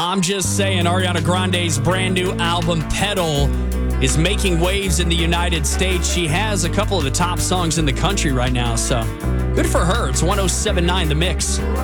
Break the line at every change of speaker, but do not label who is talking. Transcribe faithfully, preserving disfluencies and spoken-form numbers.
I'm just saying, Ariana Grande's brand new album, Pedal, is making waves in the United States. She has a couple of the top songs in the country right now, so good for her. It's one oh seven point nine The Mix.